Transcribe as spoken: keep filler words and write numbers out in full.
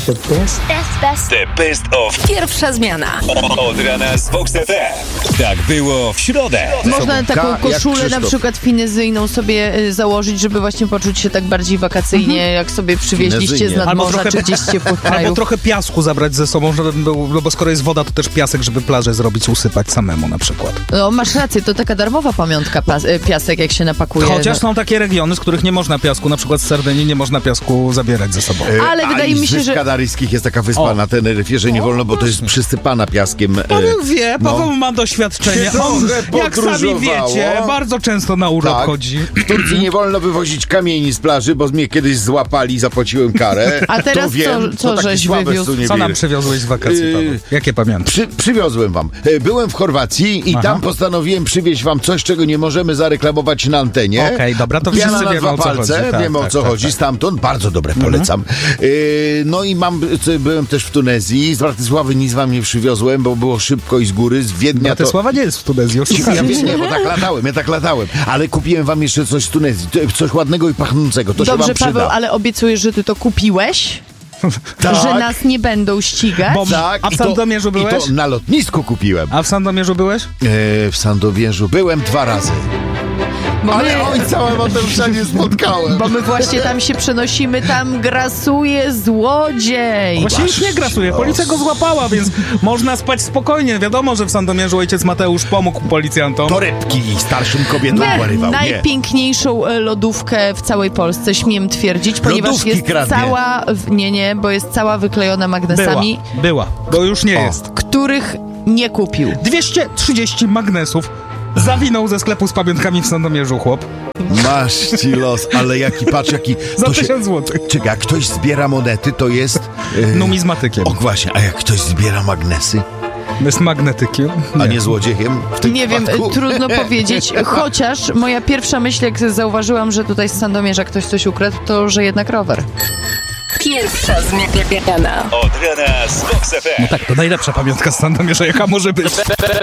The best. Best, best. The best of Pierwsza zmiana. od rana z Vox F M. Tak było w środę. Można taką Ka- jak koszulę na Krzysztof. przykład finezyjną sobie y, założyć, żeby właśnie poczuć się tak bardziej wakacyjnie, jak sobie przywieźliście z Finezyjnie. nad Albo morza trochę- czy gdzieś z ciepłych Albo krajów. trochę piasku zabrać ze sobą, żeby był, no bo skoro jest woda, to też piasek, żeby plażę zrobić, usypać samemu na przykład. No masz rację, to taka darmowa pamiątka, pas, y, piasek jak się napakuje. Chociaż są takie regiony, z których nie można piasku, na przykład z Sardynii nie można piasku zabierać ze sobą. E, Ale a wydaje i mi się, z Wysp że- Kanaryjskich jest taka wyspa O. na Teneryfie, że nie wolno, bo to jest przysypana piaskiem. e, Paweł wie, no. Paweł ma doświadczenie. Się On, trochę jak sami podróżowało. wiecie, bardzo często na urlop Tak. chodzi. W Turcji nie wolno wywozić kamieni z plaży, bo mnie kiedyś złapali, zapłaciłem karę. A teraz to wiem, co- co to taki żeś słabe wywiózł? suniewiry. Co nam przywiozłeś z wakacji, Yy, Paweł? Jakie pamiętasz? Przy, przywiozłem wam. E, Byłem w Chorwacji i Aha. tam postanowiłem przywieźć wam coś, czego nie możemy zareklamować na antenie. Okej, dobra, to Piana wszyscy na wiemy, dwa o co palce, chodzi. Tak, wiemy o tak, co tak, chodzi. tak. Stamtąd bardzo dobre, polecam. E, no i mam, c- byłem też w Tunezji. Z Bratysławy nic wam nie przywiozłem, bo było szybko i z góry. Z Wiednia to... Bratysława nie jest w Tunezji, Ja oszukałem. wiem, nie, bo tak latałem, ja tak latałem. Ale kupiłem wam jeszcze coś z Tunezji. To- Coś ładnego i pachnącego. To się Dobrze, wam przyda. Paweł, ale obiecujesz, że ty to kupiłeś? Tak. Że nas nie będą ścigać? Bo- Tak, A w i to- Sandomierzu byłeś? I to na lotnisku kupiłem. A w Sandomierzu byłeś? E, w Sandomierzu byłem dwa razy. Bo Ale my, ojca Mateusza nie spotkałem. bo my właśnie tam się przenosimy, tam grasuje złodziej. Właśnie już nie grasuje, policja go złapała, więc można spać spokojnie. Wiadomo, że w Sandomierzu ojciec Mateusz pomógł policjantom. Torebki starszym kobietom Nie, porywał. Nie. najpiękniejszą e, lodówkę w całej Polsce, śmiem twierdzić, ponieważ Lodówki jest kradnie. cała, w- nie, nie, bo jest cała wyklejona Była, magnesami, była, bo już nie O. jest. których nie kupił. dwieście trzydzieści magnesów zawinął ze sklepu z pamiątkami w Sandomierzu, chłop. Masz ci los, ale jaki, patrz jaki... Za to się- tysiąc złotych. Czekaj, jak ktoś zbiera monety, to jest... e, Numizmatykiem. O właśnie, a jak ktoś zbiera magnesy, Jest magnetykiem. a nie złodziejem w tym Nie wiem, wypadku? trudno powiedzieć, chociaż moja pierwsza myśl, jak zauważyłam, że tutaj z Sandomierza ktoś coś ukradł, to że jednak rower. Pierwsza zmiana. Od rana z Vox F M. Tak, to najlepsza pamiątka z Sandomierza, jaka może być.